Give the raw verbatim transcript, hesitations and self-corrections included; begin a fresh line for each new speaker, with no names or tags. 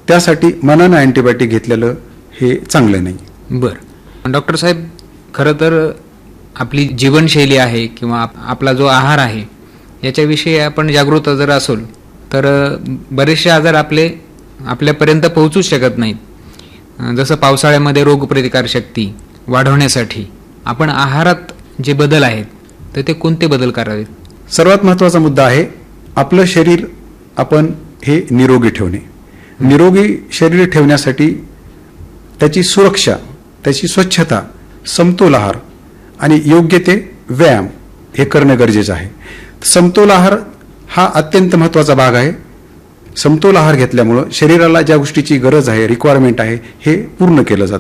त्यासाठी मनानं अँटीबायोटिक घेतलेलं हे चांगलं नाही.
बरं डॉक्टर साहेब, खरं तर आपली जीवनशैली आहे किंवा आप- आपला जो आहार आहे याच्याविषयी आपण जागृत जर असोल तर बरेचसे आजार आपले आपल्यापर्यंत पोहोचूच शकत नाहीत. जसं पावसाळ्यामध्ये रोगप्रतिकार शक्ती वाढवण्यासाठी आपण आहारात जे बदल आहेत तर ते कोणते बदल करावेत?
सर्वात महत्त्वाचा मुद्दा आहे आपलं शरीर आपण हे निरोगी ठेवणे. निरोगी शरीर ठेवण्यासाठी त्याची सुरक्षा, त्याची स्वच्छता, समतोल आहार आणि योग्य ते व्यायाम हे करणं गरजेचं आहे. समतोल आहार हा अत्यंत महत्त्वाचा भाग आहे. समतोल आहार घेतल्यामुळं शरीराला ज्या गोष्टीची गरज आहे, रिक्वायरमेंट आहे, हे पूर्ण केलं जातं.